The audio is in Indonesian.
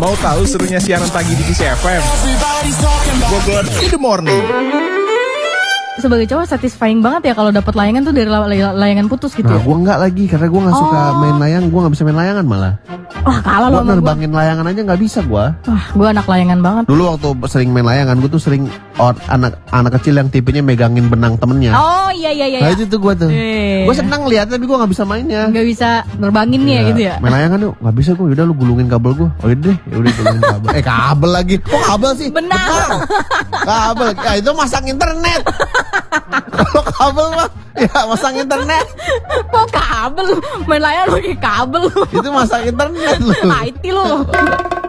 Mau tahu serunya siaran pagi di Kisi FM? Bogor in the morning. Sebagai cowok satisfying banget ya kalau dapat layangan tuh dari layangan putus gitu. Nah, ya? gue nggak lagi karena gue nggak suka main layang, gue nggak bisa main layangan malah. Wah, kalah Gue loh sama nerbangin layangan aja nggak bisa gue. Wah, gue anak layangan banget. Dulu waktu sering main layangan, gue tuh sering anak kecil yang tipenya megangin benang temennya. Oh iya. Nah itu tuh gue tuh. Iya. Gue seneng lihat tapi gue nggak bisa mainnya. Nggak bisa nerbangin ya gitu ya. Main layangan tuh nggak bisa gue. Yaudah lu gulungin kabel gue. Oh yaudah, gulungin kabel. Kabel lagi. Kok kabel sih? Benang. Kabel. Ya itu masang internet. Kalau kabel mah ya masang internet. Kok kabel? Main layangan pakai kabel. Itu masang internet lu. IT lu.